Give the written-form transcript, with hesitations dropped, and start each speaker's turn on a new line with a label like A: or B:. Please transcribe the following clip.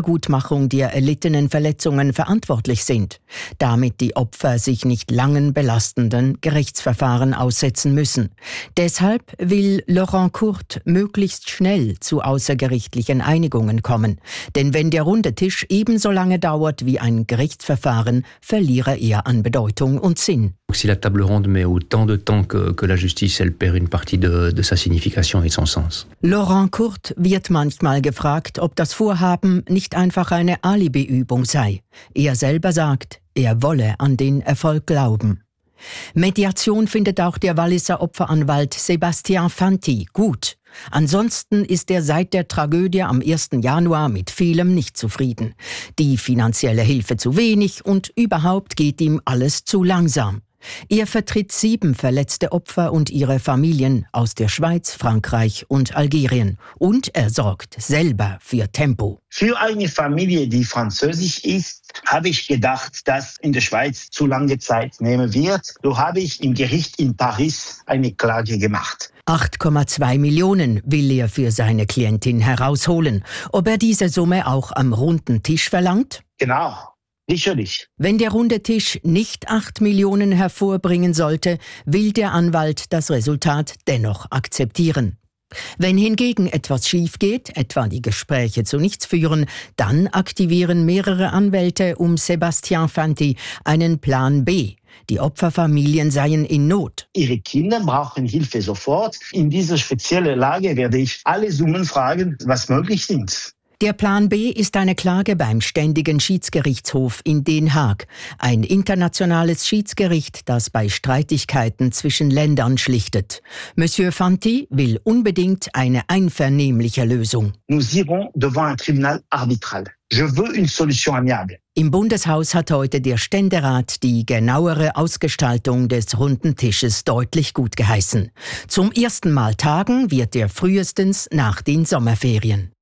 A: Wiedergutmachung der erlittenen Verletzungen verantwortlich sind, damit die Opfer sich nicht langen belastenden Gerichtsverfahren aussetzen müssen. Deshalb will Laurent Courte möglichst schnell zu außergerichtlichen Einigungen kommen. Denn wenn der runde Tisch ebenso lange dauert wie ein Gerichtsverfahren, verliere er an Bedeutung und Sinn.
B: Si la table ronde met autant de temps que la justice, elle perd une partie de sa signification et de son sens.
A: Laurent Courte wird manchmal gefragt, ob das Vorhaben nicht einfach eine Alibi-Übung sei. Er selber sagt, er wolle an den Erfolg glauben. Mediation findet auch der Walliser Opferanwalt Sébastien Fanti gut. Ansonsten ist er seit der Tragödie am 1. Januar mit vielem nicht zufrieden. Die finanzielle Hilfe zu wenig und überhaupt geht ihm alles zu langsam. Er vertritt 7 verletzte Opfer und ihre Familien aus der Schweiz, Frankreich und Algerien. Und er sorgt selber für Tempo.
C: Für eine Familie, die französisch ist, habe ich gedacht, dass in der Schweiz zu lange Zeit nehmen wird. So habe ich im Gericht in Paris eine Klage gemacht.
A: 8,2 Millionen will er für seine Klientin herausholen. Ob er diese Summe auch am runden Tisch verlangt?
C: Genau. Sicherlich.
A: Wenn der runde Tisch nicht 8 Millionen hervorbringen sollte, will der Anwalt das Resultat dennoch akzeptieren. Wenn hingegen etwas schief geht, etwa die Gespräche zu nichts führen, dann aktivieren mehrere Anwälte um Sébastien Fanti einen Plan B. Die Opferfamilien seien in Not.
C: Ihre Kinder brauchen Hilfe sofort. In dieser speziellen Lage werde ich alle Summen fragen, was möglich sind.
A: Der Plan B ist eine Klage beim Ständigen Schiedsgerichtshof in Den Haag, ein internationales Schiedsgericht, das bei Streitigkeiten zwischen Ländern schlichtet. Monsieur Fanti will unbedingt eine einvernehmliche Lösung.
C: Nous irons devant un tribunal arbitral. Je veux une solution amiable.
A: Im Bundeshaus hat heute der Ständerat die genauere Ausgestaltung des runden Tisches deutlich gutgeheißen. Zum ersten Mal tagen wird er frühestens nach den Sommerferien.